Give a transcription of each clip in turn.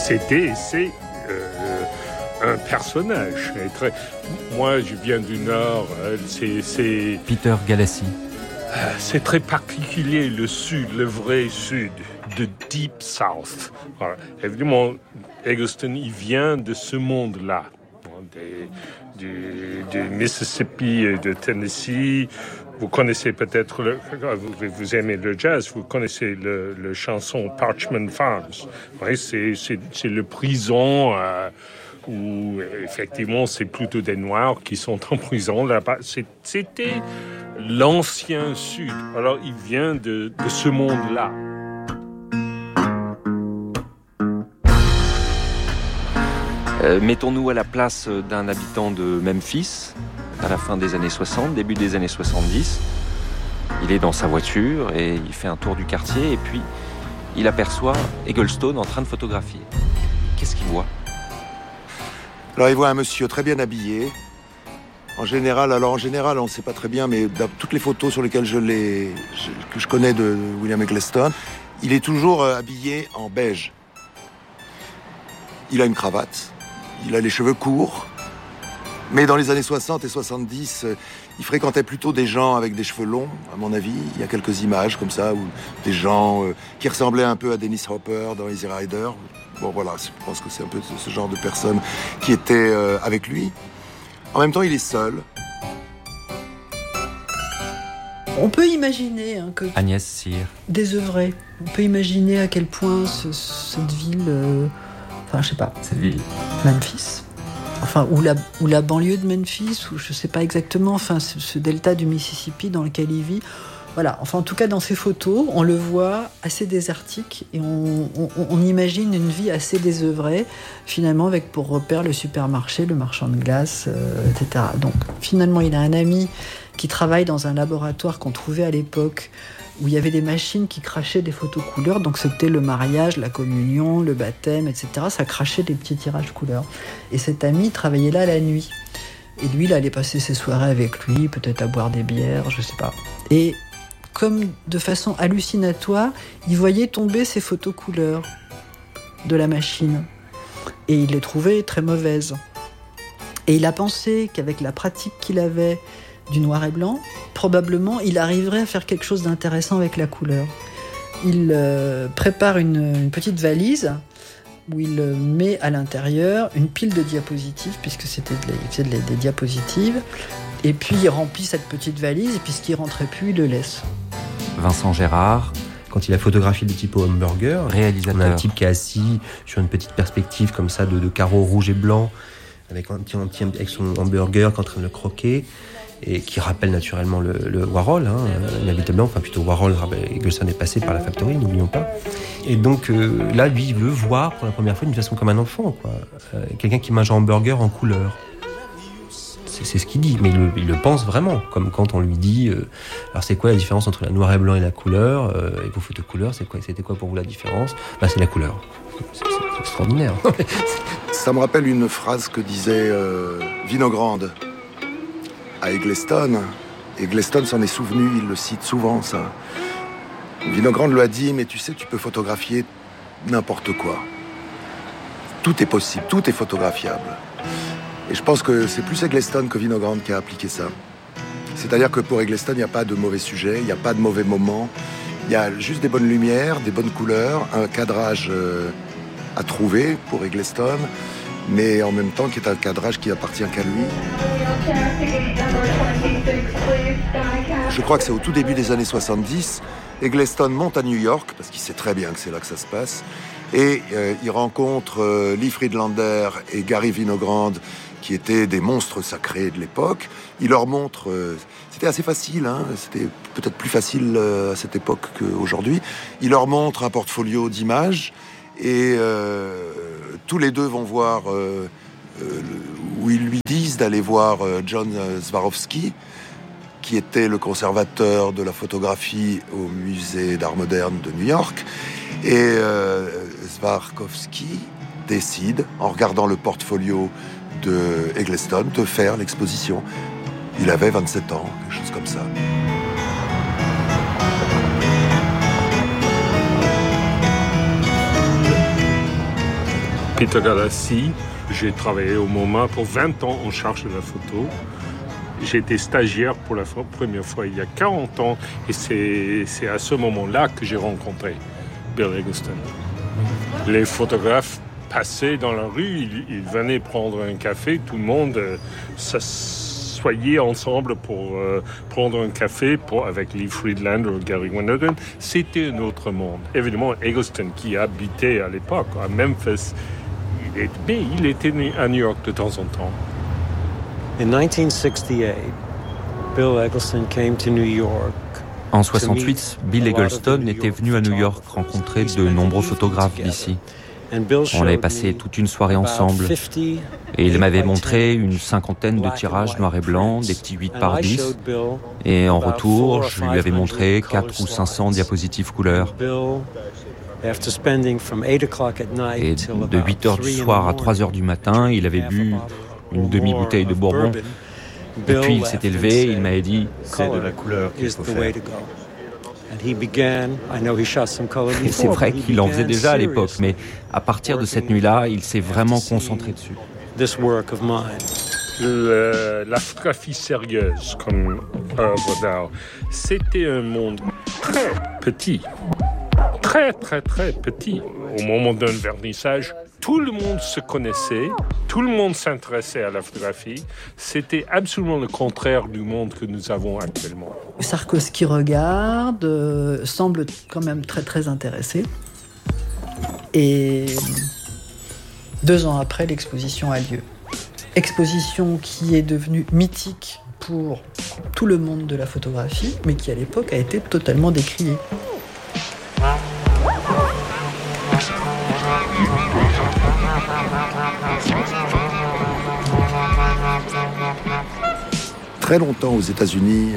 c'est un personnage. Moi, je viens du Nord. C'est Peter Galassi. C'est très particulier, le Sud, le vrai Sud, the Deep South. Voilà. Évidemment, Eggleston, il vient de ce monde-là, du Mississippi et de Tennessee. Vous connaissez peut-être, vous aimez le jazz, vous connaissez le chanson Parchman Farms. Oui, c'est le prison où effectivement c'est plutôt des Noirs qui sont en prison là-bas. C'était l'ancien Sud. Alors il vient de ce monde-là. Mettons-nous à la place d'un habitant de Memphis, à la fin des années 60, début des années 70. Il est dans sa voiture et il fait un tour du quartier et puis il aperçoit Eggleston en train de photographier. Qu'est-ce qu'il voit ? Alors il voit un monsieur très bien habillé. En général, on ne sait pas très bien, mais dans toutes les photos sur lesquelles que je connais de William Eggleston, il est toujours habillé en beige. Il a une cravate, il a les cheveux courts, mais dans les années 60 et 70, il fréquentait plutôt des gens avec des cheveux longs, à mon avis. Il y a quelques images comme ça, où des gens qui ressemblaient un peu à Dennis Hopper dans Easy Rider. Bon voilà, je pense que c'est un peu ce genre de personnes qui étaient avec lui. En même temps, il est seul. On peut imaginer que Agnès Cyr désœuvré. On peut imaginer à quel point cette ville, je sais pas, cette ville, Memphis, ou la banlieue de Memphis, ou je sais pas exactement, ce delta du Mississippi dans lequel il vit. Voilà, en tout cas dans ces photos, on le voit assez désertique et on imagine une vie assez désœuvrée, finalement avec pour repère le supermarché, le marchand de glace, etc. Donc finalement, il a un ami qui travaille dans un laboratoire qu'on trouvait à l'époque où il y avait des machines qui crachaient des photos couleurs, donc c'était le mariage, la communion, le baptême, etc. Ça crachait des petits tirages couleurs. Et cet ami travaillait là la nuit. Et lui, il allait passer ses soirées avec lui, peut-être à boire des bières, je sais pas. Et comme de façon hallucinatoire, il voyait tomber ces photos couleurs de la machine. Et il les trouvait très mauvaises. Et il a pensé qu'avec la pratique qu'il avait du noir et blanc, probablement, il arriverait à faire quelque chose d'intéressant avec la couleur. Il prépare une petite valise où il met à l'intérieur une pile de diapositives, puisque il faisait des diapositives, et puis il remplit cette petite valise, et puis ce qui ne rentrait plus, il le laisse. Vincent Gérard, quand il a photographié le type au hamburger, réalisateur. On a un type qui est assis sur une petite perspective comme ça de carreaux rouges et blancs, avec avec son hamburger qui est en train de le croquer, et qui rappelle naturellement le Warhol, inévitablement, plutôt Warhol, Eggleston est passé par la Factory, n'oublions pas. Et donc là, lui, il veut voir pour la première fois d'une façon comme un enfant, quoi. Quelqu'un qui mange un hamburger en couleur. C'est ce qu'il dit, mais il le pense vraiment, comme quand on lui dit alors c'est quoi la différence entre la noir et blanc et la couleur, et vos photos couleurs, c'était quoi pour vous la différence ? C'est la couleur. C'est extraordinaire. Ça me rappelle une phrase que disait Vinogrande à Eggleston. Eggleston s'en est souvenu, il le cite souvent, ça. Vinogrande lui a dit, mais tu sais, tu peux photographier n'importe quoi. Tout est possible, tout est photographiable. Et je pense que c'est plus Eggleston que Vinogrande qui a appliqué ça. C'est-à-dire que pour Eggleston, il n'y a pas de mauvais sujet, il n'y a pas de mauvais moments. Il y a juste des bonnes lumières, des bonnes couleurs, un cadrage à trouver pour Eggleston, mais en même temps qui est un cadrage qui appartient qu'à lui. Je crois que c'est au tout début des années 70. Eggleston monte à New York, parce qu'il sait très bien que c'est là que ça se passe, et il rencontre Lee Friedlander et Gary Vinogrande, qui étaient des monstres sacrés de l'époque. Il leur montre... c'était assez facile, c'était peut-être plus facile à cette époque qu'aujourd'hui. Il leur montre un portfolio d'images, et tous les deux vont voir... où ils lui disent d'aller voir John Swarovski, qui était le conservateur de la photographie au musée d'art moderne de New York. Et Swarovski décide, en regardant le portfolio de Eggleston, de faire l'exposition. Il avait 27 ans, quelque chose comme ça. Peter Galassi. J'ai travaillé au MoMA pour 20 ans en charge de la photo. J'ai été stagiaire pour la première fois il y a 40 ans et c'est à ce moment-là que j'ai rencontré Bill Eggleston. Les photographes passaient dans la rue, ils venaient prendre un café, tout le monde s'assoyait ensemble pour prendre un café avec Lee Friedlander ou Gary Winogrand. C'était un autre monde. Évidemment, Eggleston, qui habitait à l'époque à Memphis, il était à New York de temps en temps. In 1968, Bill Eggleston came to New York. En 68, Bill Eggleston était venu à New York rencontrer de nombreux photographes d'ici. On avait passé toute une soirée ensemble et il m'avait montré une cinquantaine de tirages noir et blanc, des petits 8 par 10. Et en retour, je lui avais montré 400 ou 500 diapositives couleurs. Et de 8 heures du soir à 3 heures du matin, il avait bu une demi-bouteille de bourbon. Et puis il s'est élevé, il m'avait dit « C'est de la couleur qu'il faut faire ». Et c'est vrai qu'il en faisait déjà à l'époque, mais à partir de cette nuit-là, il s'est vraiment concentré dessus. La photographie sérieuse comme œuvre d'art, c'était un monde très petit. Très, très, très petit. Au moment d'un vernissage, tout le monde se connaissait, tout le monde s'intéressait à la photographie. C'était absolument le contraire du monde que nous avons actuellement. Sarkowski regarde, semble quand même très, très intéressé. Et 2 ans après, l'exposition a lieu. Exposition qui est devenue mythique pour tout le monde de la photographie, mais qui à l'époque a été totalement décriée. Très longtemps aux États-Unis,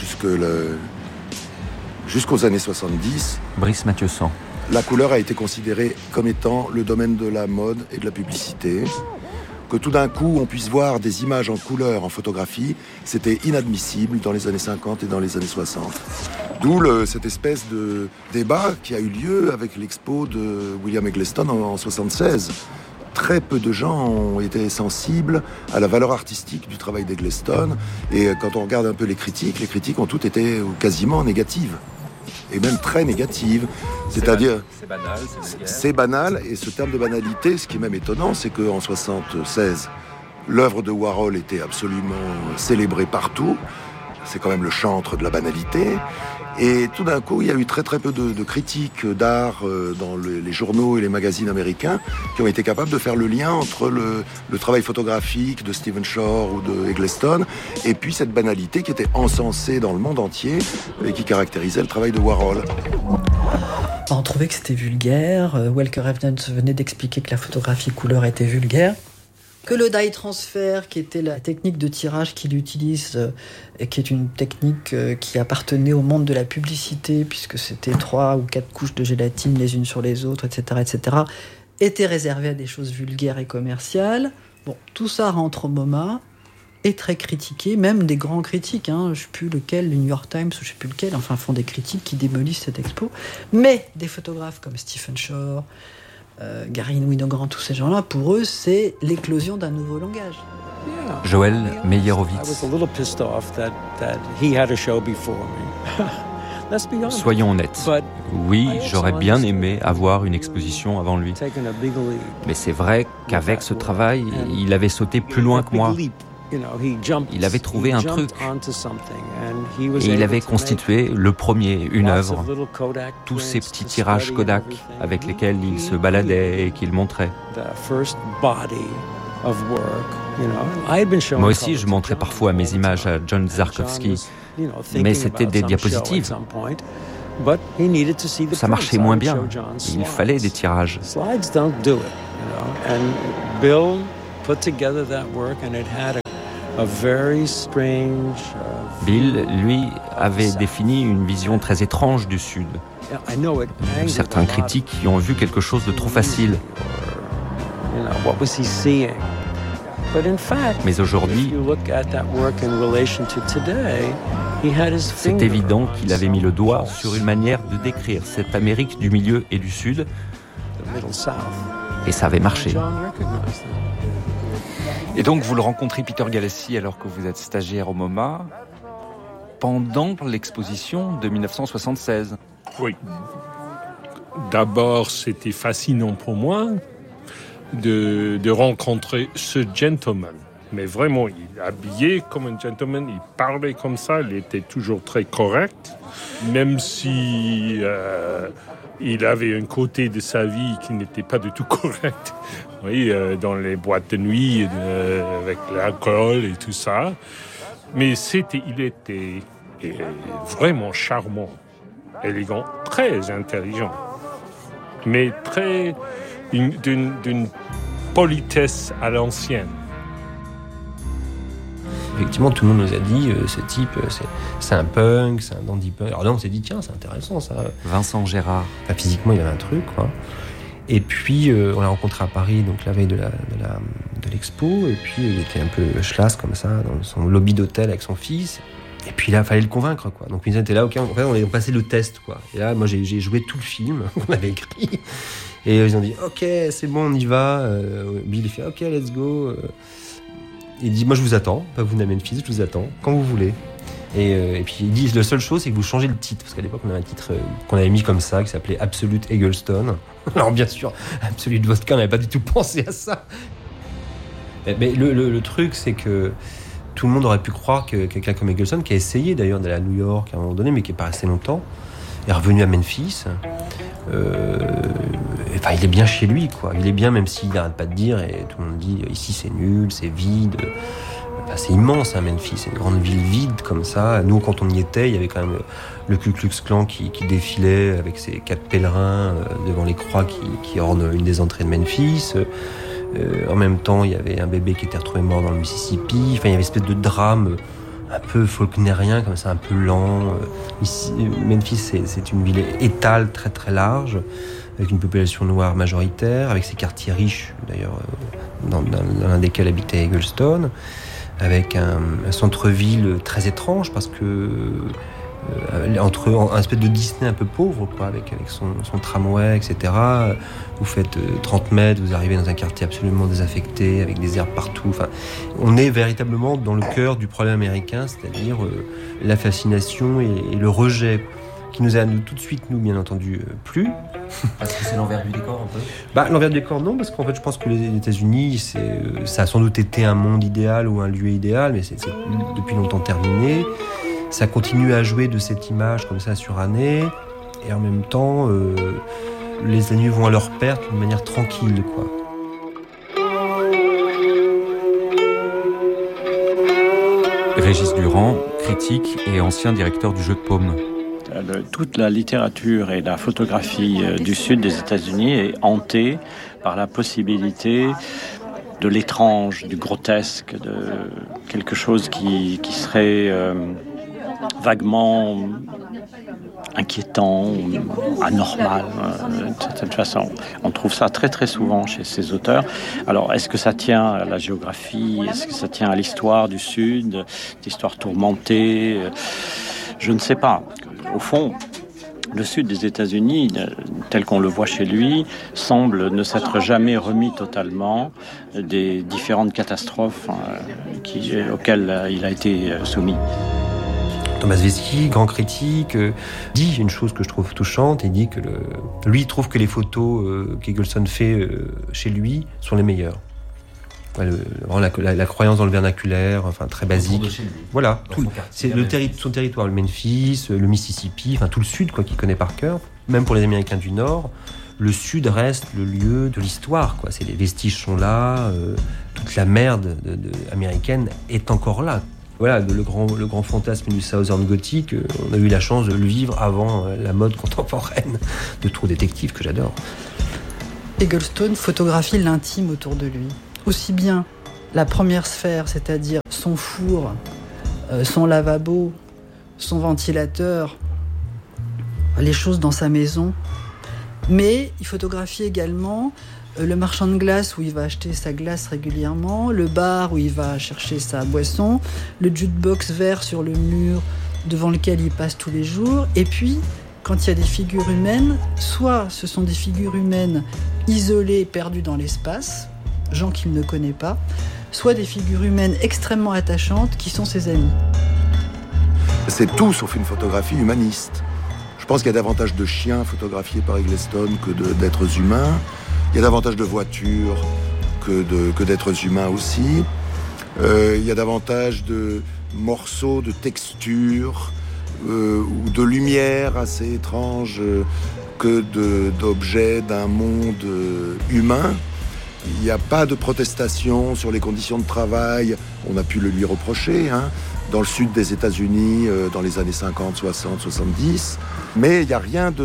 jusqu'aux années 70, Brice Mathieu-San. La couleur a été considérée comme étant le domaine de la mode et de la publicité. Que tout d'un coup, on puisse voir des images en couleur en photographie, c'était inadmissible dans les années 50 et dans les années 60. D'où cette espèce de débat qui a eu lieu avec l'expo de William Eggleston en 76. Très peu de gens ont été sensibles à la valeur artistique du travail d'Eggleston. Et quand on regarde un peu les critiques ont toutes été quasiment négatives. Et même très négatives. C'est-à-dire, c'est banal. Et ce terme de banalité, ce qui est même étonnant, c'est qu'en 76, l'œuvre de Warhol était absolument célébrée partout. C'est quand même le chantre de la banalité. Et tout d'un coup, il y a eu très très peu de critiques d'art dans les journaux et les magazines américains qui ont été capables de faire le lien entre le travail photographique de Stephen Shore ou de Eggleston et puis cette banalité qui était encensée dans le monde entier et qui caractérisait le travail de Warhol. On trouvait que c'était vulgaire. Welker Evans venait d'expliquer que la photographie couleur était vulgaire. Que le dye transfer, qui était la technique de tirage qu'il utilise, et qui est une technique qui appartenait au monde de la publicité, puisque c'était 3 ou 4 couches de gélatine les unes sur les autres, etc., était réservé à des choses vulgaires et commerciales. Bon, tout ça rentre au MoMA, est très critiqué, même des grands critiques, je ne sais plus lequel, le New York Times, ou je ne sais plus lequel, enfin font des critiques qui démolissent cette expo. Mais des photographes comme Stephen Shore, Gary Winogrand, tous ces gens-là, pour eux, c'est l'éclosion d'un nouveau langage. Joël Meyerowitz. Soyons honnêtes. Oui, j'aurais bien aimé avoir une exposition avant lui. Mais c'est vrai qu'avec ce travail, il avait sauté plus loin que moi. Il avait trouvé un truc et il avait constitué le premier, une œuvre. Tous ces petits tirages Kodak avec lesquels il se baladait et qu'il montrait. Moi aussi, je montrais parfois mes images à John Zarkowski, mais c'était des diapositives. Ça marchait moins bien. Il fallait des tirages. Bill, lui, avait défini une vision très étrange du Sud. Certains critiques y ont vu quelque chose de trop facile. Mais aujourd'hui, c'est évident qu'il avait mis le doigt sur une manière de décrire cette Amérique du milieu et du Sud Et ça avait marché. Et donc vous le rencontrez, Peter Galassi, alors que vous êtes stagiaire au MoMA, pendant l'exposition de 1976. Oui. D'abord, c'était fascinant pour moi de rencontrer ce gentleman. Mais vraiment, il est habillé comme un gentleman, il parlait comme ça, il était toujours très correct, même si il avait un côté de sa vie qui n'était pas du tout correct. Oui, dans les boîtes de nuit, avec l'alcool et tout ça. Mais il était vraiment charmant, élégant, très intelligent, mais d'une politesse à l'ancienne. Effectivement, tout le monde nous a dit, ce type, c'est un punk, c'est un dandy punk. Alors là, on s'est dit, tiens, c'est intéressant, ça. Vincent Gérard. Enfin, physiquement, il y avait un truc, quoi. Et puis, on l'a rencontré à Paris, donc la veille de l'expo. Et puis, il était un peu schlass, comme ça, dans son lobby d'hôtel avec son fils. Et puis là, il fallait le convaincre, quoi. Donc, ils étaient là, ok, en fait, on a passé le test, quoi. Et là, moi, j'ai joué tout le film qu'on avait écrit. Et ils ont dit, ok, c'est bon, on y va. Bill, il fait, ok, let's go. Il dit, moi je vous attends, pas vous venez à Memphis, je vous attends, quand vous voulez. Et puis il dit, la seule chose c'est que vous changez le titre, parce qu'à l'époque on avait un titre qu'on avait mis comme ça, qui s'appelait Absolute Eggleston. Alors bien sûr, Absolute Vodka, on n'avait pas du tout pensé à ça. Mais le truc c'est que tout le monde aurait pu croire que quelqu'un comme Eggleston, qui a essayé d'ailleurs d'aller à New York à un moment donné, mais qui est pas resté longtemps, est revenu à Memphis. Enfin, il est bien chez lui, quoi. Il est bien, même s'il n'arrête pas de dire, et tout le monde dit ici c'est nul, c'est vide. Enfin, c'est immense, hein, Memphis, c'est une grande ville vide comme ça. Nous, quand on y était, il y avait quand même le Ku Klux Klan qui défilait avec ses 4 pèlerins devant les croix qui ornent une des entrées de Memphis. En même temps, il y avait un bébé qui était retrouvé mort dans le Mississippi. Enfin, il y avait une espèce de drame un peu faulknerien, comme ça, un peu lent. Ici, Memphis, c'est une ville étale, très très large, avec une population noire majoritaire, avec ses quartiers riches, d'ailleurs, dans l'un desquels habitait Eggleston, avec un centre-ville très étrange, parce que entre un espèce de Disney un peu pauvre, quoi, avec son tramway, etc. Vous faites 30 mètres, vous arrivez dans un quartier absolument désaffecté, avec des herbes partout. Enfin, on est véritablement dans le cœur du problème américain, c'est-à-dire la fascination et le rejet, qui nous a tout de suite, nous, bien entendu, plu. Parce que c'est l'envers du décor, un peu ? L'envers du décor, non, parce qu'en fait, je pense que les États-Unis, ça a sans doute été un monde idéal ou un lieu idéal, mais c'est depuis longtemps terminé. Ça continue à jouer de cette image comme ça sur année, et en même temps, les années vont à leur perte d'une manière tranquille, quoi. Régis Durand, critique et ancien directeur du Jeu de Paume. Toute la littérature et la photographie du sud des États-Unis est hantée par la possibilité de l'étrange, du grotesque, de quelque chose qui serait vaguement inquiétant, anormal, d'une certaine façon. On trouve ça très très souvent chez ces auteurs. Alors, est-ce que ça tient à la géographie? Est-ce que ça tient à l'histoire du Sud, l'histoire tourmentée? Je ne sais pas. Au fond, le Sud des États-Unis, tel qu'on le voit chez lui, semble ne s'être jamais remis totalement des différentes catastrophes auxquelles il a été soumis. Thomas Wesky, grand critique, dit une chose que je trouve touchante. Il dit que lui, il trouve que les photos qu'Eggleston fait chez lui sont les meilleures. La croyance dans le vernaculaire, enfin très basique. Voilà, c'est son territoire, le Memphis, le Mississippi, enfin tout le Sud, quoi, qu'il connaît par cœur. Même pour les Américains du Nord, le Sud reste le lieu de l'histoire, quoi. Les vestiges sont là, toute la merde américaine est encore là. Voilà, le grand fantasme du Southern Gothic, on a eu la chance de le vivre avant la mode contemporaine de True Detective, que j'adore. Eggleston photographie l'intime autour de lui. Aussi bien la première sphère, c'est-à-dire son four, son lavabo, son ventilateur, les choses dans sa maison. Mais il photographie également le marchand de glace où il va acheter sa glace régulièrement, le bar où il va chercher sa boisson, le jukebox vert sur le mur devant lequel il passe tous les jours. Et puis, quand il y a des figures humaines, soit ce sont des figures humaines isolées, perdues dans l'espace, gens qu'il ne connaît pas, soit des figures humaines extrêmement attachantes qui sont ses amis. C'est tout sauf une photographie humaniste. Je pense qu'il y a davantage de chiens photographiés par Eggleston que d'êtres humains. Il y a davantage de voitures que d'êtres humains aussi. Il y a davantage de morceaux, de textures ou de lumière assez étranges que d'objets d'un monde humain. Il n'y a pas de protestation sur les conditions de travail. On a pu le lui reprocher, dans le sud des États-Unis, dans les années 50, 60, 70. Mais il n'y a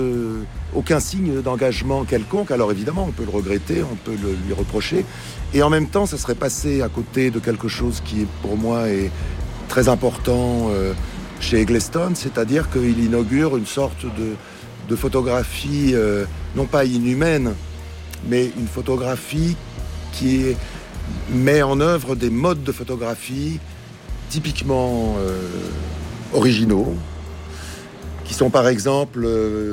aucun signe d'engagement quelconque. Alors évidemment, on peut le regretter, on peut le lui reprocher. Et en même temps, ça serait passé à côté de quelque chose qui, pour moi, est très important chez Eggleston, c'est-à-dire qu'il inaugure une sorte de photographie, non pas inhumaine, mais une photographie qui met en œuvre des modes de photographie typiquement originaux, qui sont par exemple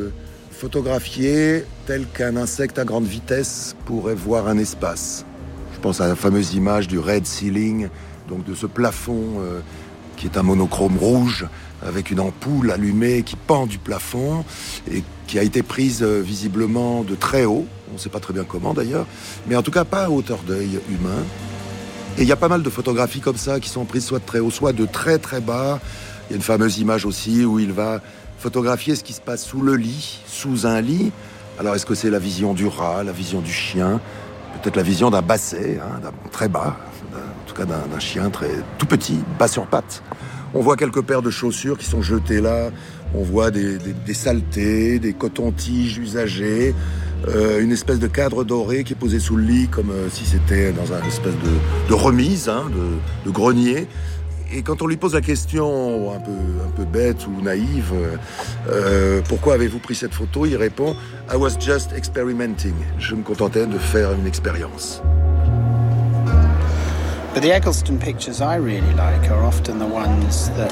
photographiés tel qu'un insecte à grande vitesse pourrait voir un espace. Je pense à la fameuse image du red ceiling, donc de ce plafond qui est un monochrome rouge avec une ampoule allumée qui pend du plafond et qui a été prise visiblement de très haut. On ne sait pas très bien comment d'ailleurs, mais en tout cas pas à hauteur d'œil humain. Et il y a pas mal de photographies comme ça qui sont prises soit de très haut, soit de très très bas. Il y a une fameuse image aussi où il va photographier ce qui se passe sous le lit, sous un lit. Alors est-ce que c'est la vision du rat, la vision du chien, peut-être la vision d'un basset, d'un très bas, en tout cas d'un chien tout petit, bas sur pattes. On voit quelques paires de chaussures qui sont jetées là. On voit des saletés, des cotons-tiges usagés, une espèce de cadre doré qui est posé sous le lit comme si c'était dans une espèce de remise, de grenier. Et quand on lui pose la question un peu bête ou naïve, pourquoi avez-vous pris cette photo, il répond « I was just experimenting ». Je me contentais de faire une expérience. But the Eggleston pictures I really like are often the ones that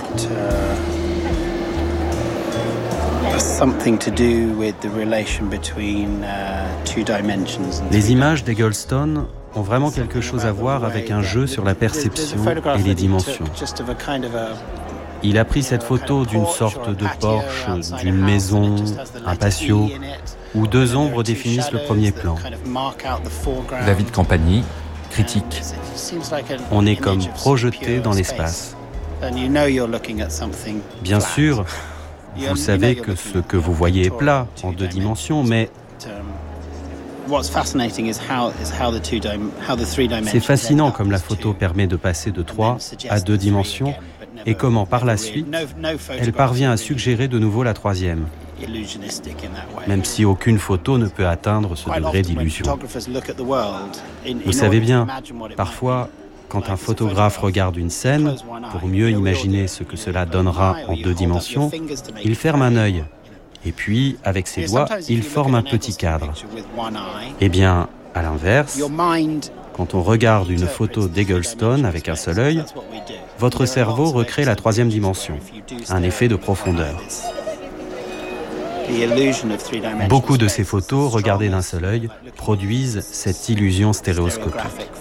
have something to do with the relation between two dimensions. Les images d'Eggleston ont vraiment quelque chose à voir avec un jeu sur la perception et les dimensions. Il a pris cette photo d'une sorte de porche, d'une maison, un patio, où deux ombres définissent le premier plan. David Campagny, critique. On est comme projeté dans l'espace. Bien sûr, vous savez que ce que vous voyez est plat, en deux dimensions, mais c'est fascinant comme la photo permet de passer de 3 à 2 dimensions et comment par la suite, elle parvient à suggérer de nouveau la troisième. Même si aucune photo ne peut atteindre ce degré d'illusion. Vous savez bien, parfois, quand un photographe regarde une scène, pour mieux imaginer ce que cela donnera en 2 dimensions, il ferme un œil. Et puis, avec ses doigts, il forme un petit cadre. Eh bien, à l'inverse, quand on regarde une photo d'Eggleston avec un seul œil, votre cerveau recrée la 3e dimension, un effet de profondeur. Beaucoup de ces photos, regardées d'un seul œil, produisent cette illusion stéréoscopique.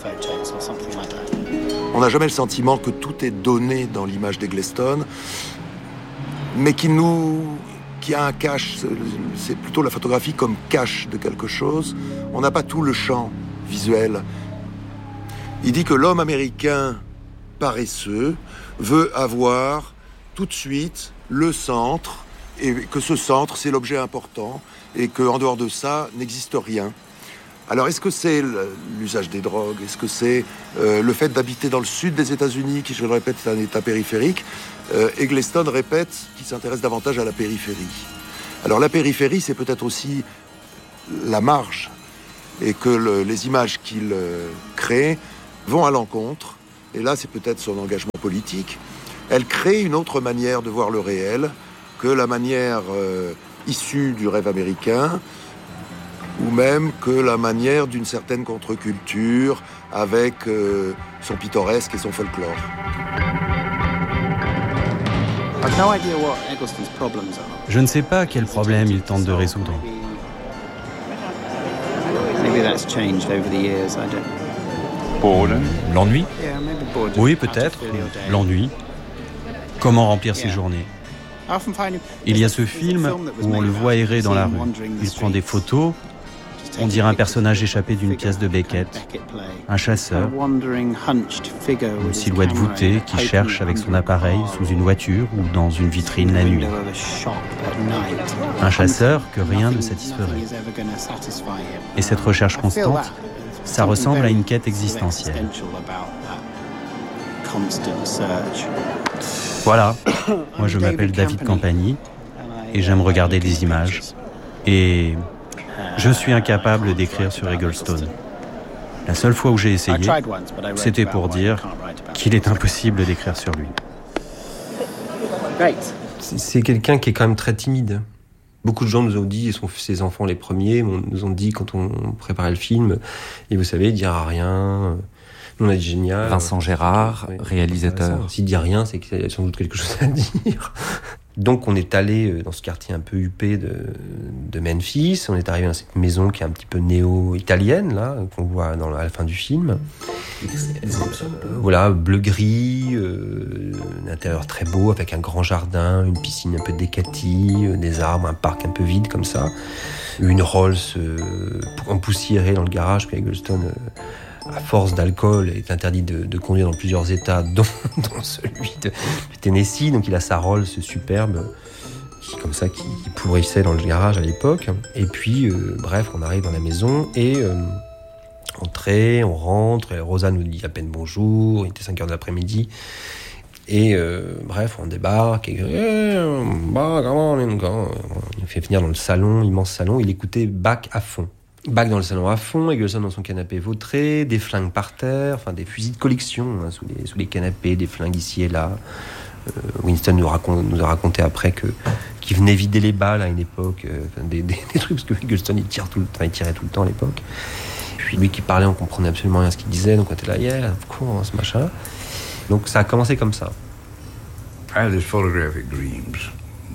On n'a jamais le sentiment que tout est donné dans l'image d'Eggleston, mais qui a un cache. C'est plutôt la photographie comme cache de quelque chose. On n'a pas tout le champ visuel. Il dit que l'homme américain paresseux veut avoir tout de suite le centre, et que ce centre, c'est l'objet important, et qu'en dehors de ça, n'existe rien. Alors, est-ce que c'est l'usage des drogues? Est-ce que c'est le fait d'habiter dans le sud des États-Unis, qui, je le répète, est un État périphérique? Eggleston répète qu'il s'intéresse davantage à la périphérie. Alors, la périphérie, c'est peut-être aussi la marge, et que les images qu'il crée vont à l'encontre, et là, c'est peut-être son engagement politique. Elle crée une autre manière de voir le réel, que la manière issue du rêve américain, ou même que la manière d'une certaine contre-culture avec son pittoresque et son folklore. Je ne sais pas quel problème il tente de résoudre. L'ennui ? Oui, peut-être. L'ennui. Comment remplir ses journées ? Il y a ce film où on le voit errer dans la rue. Il prend des photos. On dirait un personnage échappé d'une pièce de Beckett. Un chasseur. Une silhouette voûtée qui cherche avec son appareil sous une voiture ou dans une vitrine la nuit. Un chasseur que rien ne satisferait. Et cette recherche constante, ça ressemble à une quête existentielle. Voilà, moi je m'appelle David Campagny et j'aime regarder des images. Et je suis incapable d'écrire sur Eggleston. La seule fois où j'ai essayé, c'était pour dire qu'il est impossible d'écrire sur lui. C'est quelqu'un qui est quand même très timide. Beaucoup de gens nous ont dit, ses enfants les premiers, nous ont dit quand on préparait le film, et vous savez, il ne dira rien. Nous, on a dit génial. Vincent Gérard, réalisateur. S'il dit rien, c'est qu'il y a sans doute quelque chose à dire. Donc on est allé dans ce quartier un peu huppé de Memphis. On est arrivé dans cette maison qui est un petit peu néo-italienne, là, qu'on voit à la fin du film. Voilà, bleu-gris, un intérieur très beau, avec un grand jardin, une piscine un peu décatie, des arbres, un parc un peu vide comme ça. Une Rolls empoussiérée dans le garage, puis Eggleston... à force d'alcool, est interdit de conduire dans plusieurs États, dont celui de Tennessee. Donc il a sa Rolls superbe, qui pourrissait dans le garage à l'époque. Et puis, bref, on arrive dans la maison et on rentre. Et Rosa nous dit à peine bonjour. Il était 5h de l'après-midi. Et bref, on débarque. Et, il fait venir dans le salon, immense salon. Il écoutait Bach à fond. Bach dans le salon à fond, Eggleston dans son canapé vautré, des flingues par terre, enfin des fusils de collection sous les canapés, des flingues ici et là. Winston nous a raconté après qu'il venait vider les balles à une époque, des trucs, parce que Eggleston il tirait tout le temps à l'époque. Puis lui qui parlait, on comprenait absolument rien à ce qu'il disait, donc on était là, yeah, of course, machin. Donc ça a commencé comme ça. I had these photographic dreams.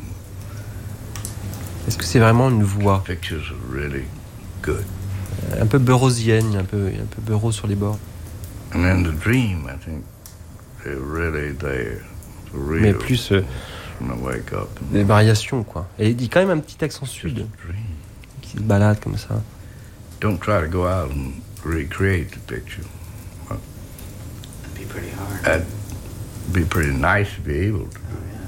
Est-ce que c'est vraiment une voix? Pictures are really good. Un peu beurrosienne, un peu beurreau sur les bords. And in the dream, I think they're really there, for real. Mais plus des variations, quoi. Et il dit quand même un petit accent sud qui se balade comme ça. Don't try to go out and recreate the picture. It'd be pretty hard. That'd be pretty nice to be able to.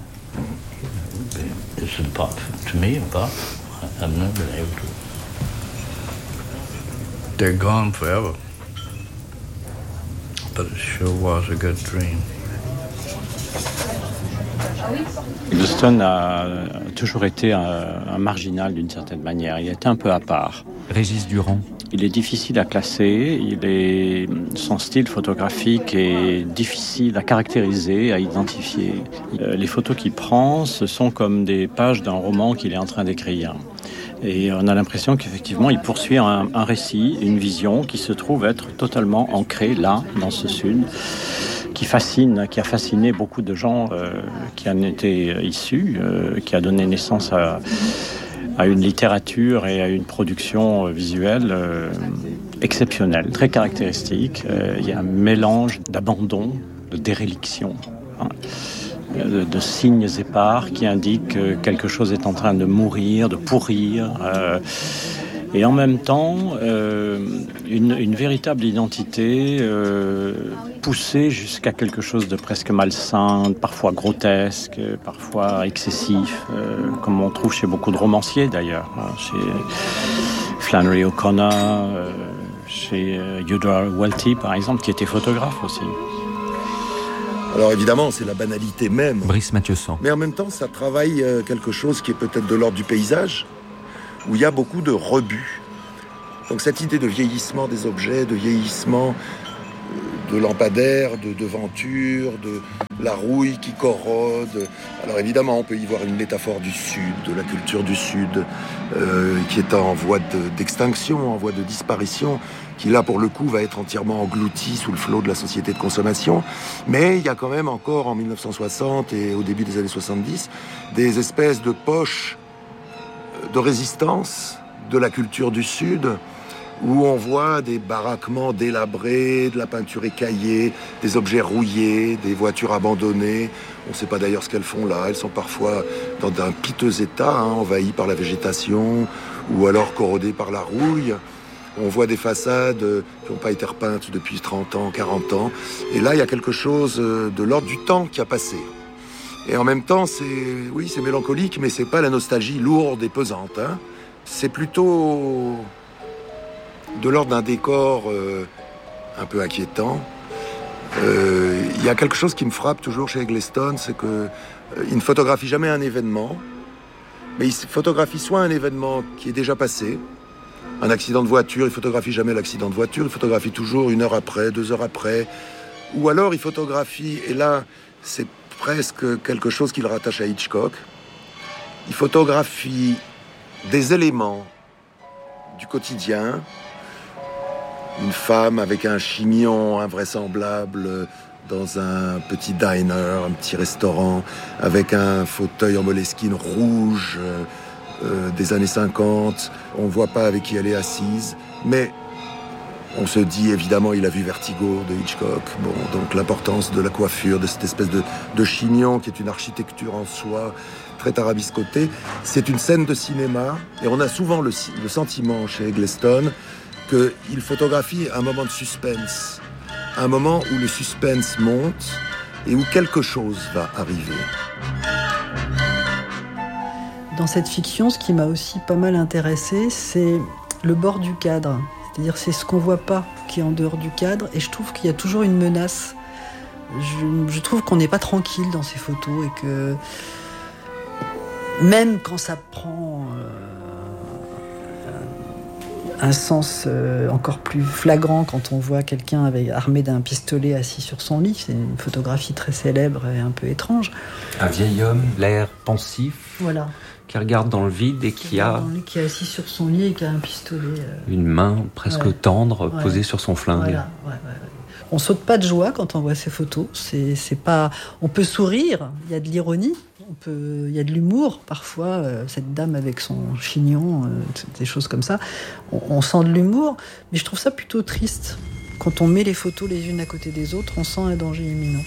It's impossible to me, but I've never been able to. They're gone forever. But it sure was a good dream. Eggleston a toujours été un marginal d'une certaine manière. Il était un peu à part. Régis Durand. Il est difficile à classer. Son style photographique est difficile à caractériser, à identifier. Les photos qu'il prend, ce sont comme des pages d'un roman qu'il est en train d'écrire. Et on a l'impression qu'effectivement, il poursuit un récit, une vision qui se trouve être totalement ancrée là, dans ce sud, qui a fasciné beaucoup de gens qui en étaient issus, qui a donné naissance à une littérature et à une production visuelle exceptionnelle, très caractéristique. Il y a un mélange d'abandon, de déréliction, de signes épars qui indiquent que quelque chose est en train de mourir, de pourrir, et en même temps une véritable identité poussée jusqu'à quelque chose de presque malsain, parfois grotesque, parfois excessif, comme on trouve chez beaucoup de romanciers d'ailleurs, chez Flannery O'Connor, chez Eudora Welty par exemple, qui était photographe aussi. Alors évidemment, c'est la banalité même. Brice Mathieusan. Mais en même temps, ça travaille quelque chose qui est peut-être de l'ordre du paysage, où il y a beaucoup de rebut. Donc cette idée de vieillissement des objets, de vieillissement de lampadaires, de devantures, de la rouille qui corrode. Alors évidemment, on peut y voir une métaphore du Sud, de la culture du Sud, qui est en voie d'extinction, en voie de disparition, qui là, pour le coup, va être entièrement engloutie sous le flot de la société de consommation. Mais il y a quand même encore, en 1960 et au début des années 70, des espèces de poches de résistance de la culture du Sud, où on voit des baraquements délabrés, de la peinture écaillée, des objets rouillés, des voitures abandonnées. On ne sait pas d'ailleurs ce qu'elles font là. Elles sont parfois dans un piteux état, envahies par la végétation ou alors corrodées par la rouille. On voit des façades qui n'ont pas été repeintes depuis 30 ans, 40 ans. Et là, il y a quelque chose de l'ordre du temps qui a passé. Et en même temps, c'est mélancolique, mais c'est pas la nostalgie lourde et pesante. C'est plutôt de l'ordre d'un décor un peu inquiétant. Il y a quelque chose qui me frappe toujours chez Eggleston, c'est qu'il ne photographie jamais un événement, mais il photographie soit un événement qui est déjà passé, un accident de voiture, il photographie jamais l'accident de voiture, il photographie toujours 1 heure après, 2 heures après, ou alors il photographie, et là c'est presque quelque chose qu'il rattache à Hitchcock, il photographie des éléments du quotidien, une femme avec un chignon invraisemblable dans un petit diner, un petit restaurant, avec un fauteuil en moleskine rouge des années 50. On ne voit pas avec qui elle est assise, mais on se dit évidemment il a vu Vertigo de Hitchcock. Bon, donc l'importance de la coiffure, de cette espèce de chignon qui est une architecture en soi, très tarabiscotée. C'est une scène de cinéma et on a souvent le sentiment chez Eggleston qu'il photographie un moment de suspense, un moment où le suspense monte et où quelque chose va arriver. Dans cette fiction, ce qui m'a aussi pas mal intéressée, c'est le bord du cadre. C'est-à-dire c'est ce qu'on voit pas qui est en dehors du cadre, et je trouve qu'il y a toujours une menace. Je trouve qu'on n'est pas tranquille dans ces photos et que même quand ça prend un sens encore plus flagrant quand on voit quelqu'un armé d'un pistolet assis sur son lit, c'est une photographie très célèbre et un peu étrange. Un vieil homme, l'air pensif, voilà, qui regarde dans le vide et qui est assis sur son lit et qui a un pistolet. Une main presque tendre posée sur son flingue. Voilà, On saute pas de joie quand on voit ces photos. C'est pas. On peut sourire, il y a de l'ironie, il y a de l'humour parfois. Cette dame avec son chignon, des choses comme ça. On sent de l'humour, mais je trouve ça plutôt triste. Quand on met les photos les unes à côté des autres, on sent un danger imminent.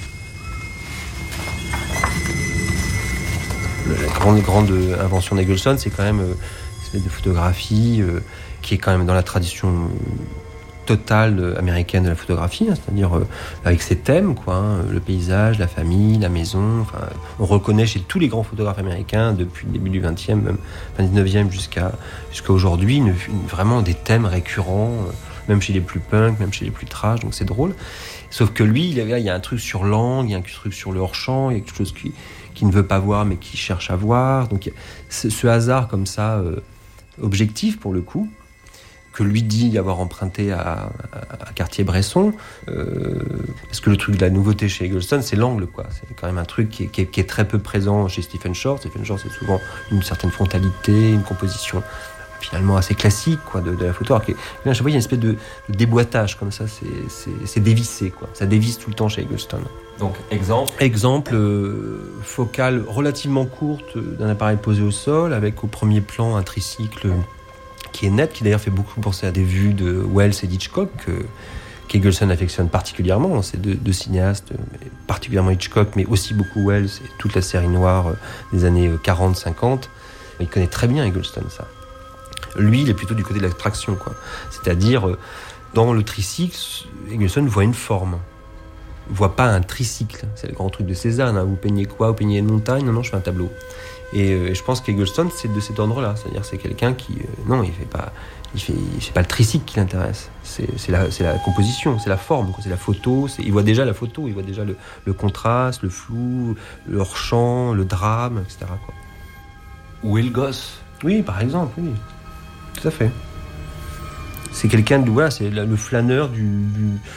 La grande invention d'Eggleston, c'est quand même une espèce de photographie qui est quand même dans la tradition totale américaine de la photographie, c'est-à-dire avec ses thèmes, le paysage, la famille, la maison. On reconnaît chez tous les grands photographes américains, depuis le début du 20e, même fin 19e jusqu'à aujourd'hui, vraiment des thèmes récurrents, même chez les plus punk, même chez les plus trash, donc c'est drôle. Sauf que lui, il y a un truc sur l'angle, il y a un truc sur le hors-champ, il y a quelque chose qui ne veut pas voir mais qui cherche à voir. Donc ce hasard comme ça, objectif pour le coup, que lui dit avoir emprunté à Cartier-Bresson, parce que le truc de la nouveauté chez Eggleston, c'est l'angle, C'est quand même un truc qui est très peu présent chez Stephen Short. Stephen Short, c'est souvent une certaine frontalité, une composition finalement assez classique de la photo. Alors à chaque fois, il y a une espèce de déboîtage comme ça, c'est dévissé, Ça dévisse tout le temps chez Eggleston. Donc, exemple focale relativement courte d'un appareil posé au sol, avec au premier plan un tricycle qui est net, qui d'ailleurs fait beaucoup penser à des vues de Wells et d'Hitchcock, qu'Eggleston affectionne particulièrement, ces deux cinéastes, particulièrement Hitchcock, mais aussi beaucoup Wells et toute la série noire des années 40-50. Il connaît très bien Eggleston, ça. Lui, il est plutôt du côté de l'abstraction, C'est-à-dire, dans le tricycle, Eggleston voit une forme. Il ne voit pas un tricycle. C'est le grand truc de Cézanne. Vous peignez quoi ? Vous peignez une montagne ? Non, je fais un tableau. Et je pense qu'Eggleston, c'est de cet ordre-là. C'est-à-dire, c'est quelqu'un qui... non, il fait pas le tricycle qui l'intéresse. C'est la composition, c'est la forme, c'est la photo. Il voit déjà la photo, il voit déjà le contraste, le flou, le hors-champ, le drame, etc. Will Goss. Oui, par exemple, oui. Tout à fait. C'est quelqu'un c'est le flâneur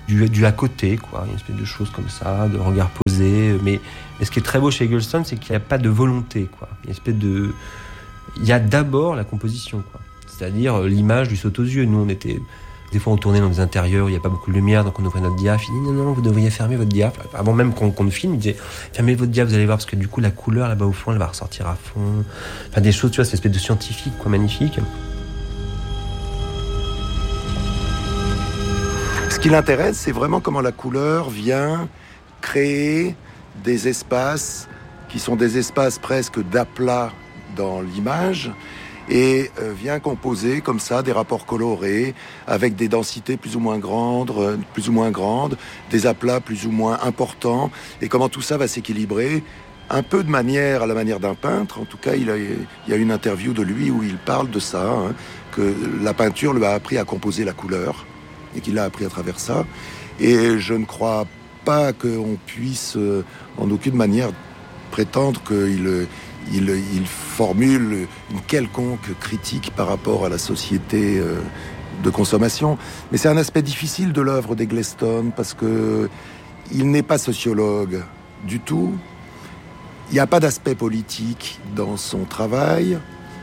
du à côté, quoi, une espèce de choses comme ça, de regard posé. Mais ce qui est très beau chez Eggleston, c'est qu'il n'y a pas de volonté, quoi. Il y a d'abord la composition, quoi. C'est-à-dire l'image lui saute aux yeux. Nous, des fois, on tournait dans des intérieurs où il n'y a pas beaucoup de lumière, donc on ouvrait notre diaph. Il dit non, vous devriez fermer votre diaph. Avant même qu'on le filme, il disait fermez votre diaph, vous allez voir, parce que du coup, la couleur là-bas au fond, elle va ressortir à fond. Enfin, des choses, tu vois, cette espèce de scientifique, quoi, magnifique. Ce qui l'intéresse, c'est vraiment comment la couleur vient créer des espaces qui sont des espaces presque d'aplat dans l'image et vient composer comme ça des rapports colorés avec des densités plus ou moins grandes, des aplats plus ou moins importants, et comment tout ça va s'équilibrer un peu de manière à la manière d'un peintre. En tout cas, il y a une interview de lui où il parle de ça, que la peinture lui a appris à composer la couleur et qu'il l'a appris à travers ça. Et je ne crois pas qu'on puisse en aucune manière prétendre qu'il formule une quelconque critique par rapport à la société de consommation. Mais c'est un aspect difficile de l'œuvre d'Eggleston parce que il n'est pas sociologue du tout. Il n'y a pas d'aspect politique dans son travail.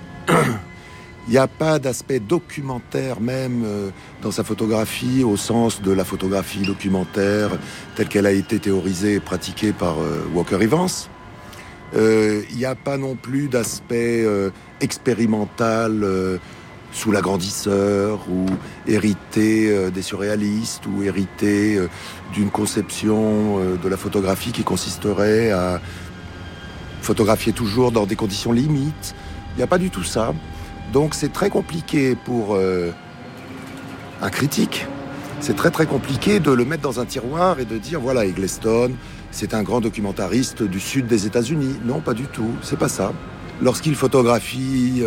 Il n'y a pas d'aspect documentaire même dans sa photographie, au sens de la photographie documentaire telle qu'elle a été théorisée et pratiquée par Walker Evans. Il n'y a pas non plus d'aspect expérimental sous l'agrandisseur ou hérité des surréalistes ou hérité d'une conception de la photographie qui consisterait à photographier toujours dans des conditions limites. Il n'y a pas du tout ça. Donc c'est très compliqué pour un critique. C'est très très compliqué de le mettre dans un tiroir et de dire voilà, Eggleston, c'est un grand documentariste du sud des États-Unis. Non, pas du tout, c'est pas ça. Lorsqu'il photographie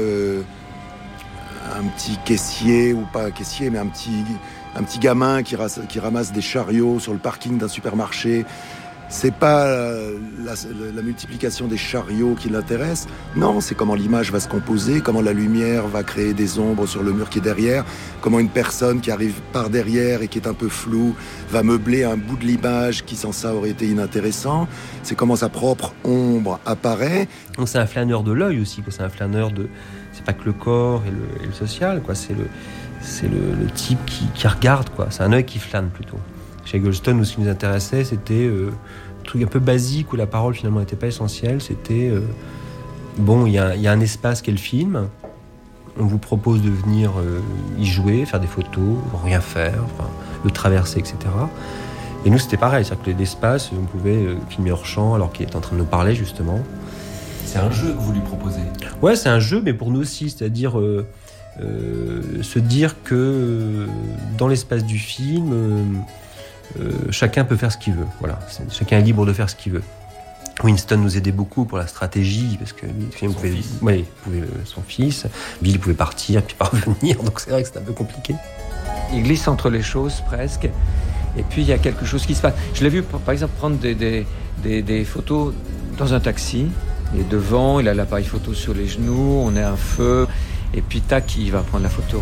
un petit caissier, ou pas un caissier, mais un petit gamin qui ramasse des chariots sur le parking d'un supermarché, c'est pas la multiplication des chariots qui l'intéresse. Non, c'est comment l'image va se composer, comment la lumière va créer des ombres sur le mur qui est derrière, comment une personne qui arrive par derrière et qui est un peu floue va meubler un bout de l'image qui sans ça aurait été inintéressant. C'est comment sa propre ombre apparaît. Donc c'est un flâneur de l'œil aussi, quoi. C'est un flâneur de... C'est pas que le corps et le social, quoi. C'est le type qui regarde, quoi. C'est un œil qui flâne plutôt. Chez Eggleston, ce qui nous intéressait, c'était un truc un peu basique où la parole finalement n'était pas essentielle. C'était il y a un espace qu'est le film. On vous propose de venir y jouer, faire des photos, rien faire, le traverser, etc. Et nous, c'était pareil, c'est-à-dire que l'espace, on pouvait filmer hors champ alors qu'il est en train de nous parler justement. C'est un jeu que vous lui proposez. Ouais, c'est un jeu, mais pour nous aussi, c'est-à-dire se dire que dans l'espace du film. Chacun peut faire ce qu'il veut. Voilà. Chacun est libre de faire ce qu'il veut. Winston nous aidait beaucoup pour la stratégie, parce que son fils, Bill pouvait partir puis pas revenir, donc c'est vrai que c'est un peu compliqué. Il glisse entre les choses presque, et puis il y a quelque chose qui se passe. Je l'ai vu par exemple prendre des photos dans un taxi, et devant, il a l'appareil photo sur les genoux, on est à un feu, et puis tac, il va prendre la photo.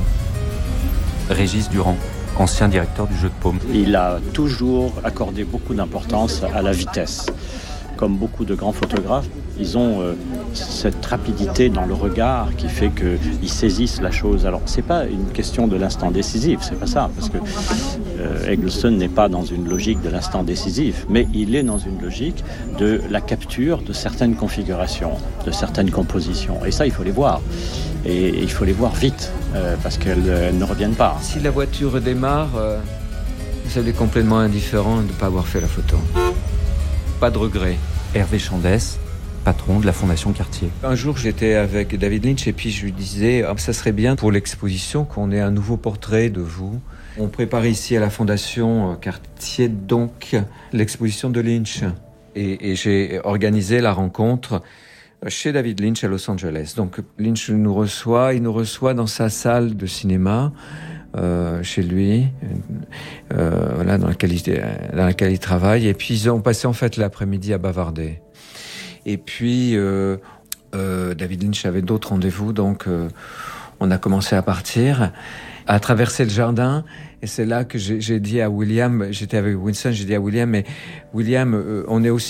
Régis Durand, ancien directeur du jeu de paume. Il a toujours accordé beaucoup d'importance à la vitesse. Comme beaucoup de grands photographes, ils ont cette rapidité dans le regard qui fait qu'ils saisissent la chose. Alors, c'est pas une question de l'instant décisif, c'est pas ça, parce que Eggleston n'est pas dans une logique de l'instant décisif, mais il est dans une logique de la capture de certaines configurations, de certaines compositions. Et ça, il faut les voir. Et il faut les voir vite, parce qu'elles ne reviennent pas. Si la voiture redémarre, vous êtes complètement indifférent de ne pas avoir fait la photo. Pas de regret. Hervé Chandès, patron de la Fondation Cartier. Un jour, j'étais avec David Lynch et puis je lui disais ça serait bien pour l'exposition qu'on ait un nouveau portrait de vous. On prépare ici à la Fondation Cartier donc l'exposition de Lynch. Et j'ai organisé la rencontre chez David Lynch à Los Angeles. Donc Lynch il nous reçoit dans sa salle de cinéma. Chez lui, dans laquelle il travaille. Et puis ils ont passé en fait l'après-midi à bavarder. Et puis David Lynch avait d'autres rendez-vous, donc on a commencé à partir. à traverser le jardin. Et c'est là que j'ai dit à William, j'étais avec Winston, j'ai dit à William, mais William, on est aussi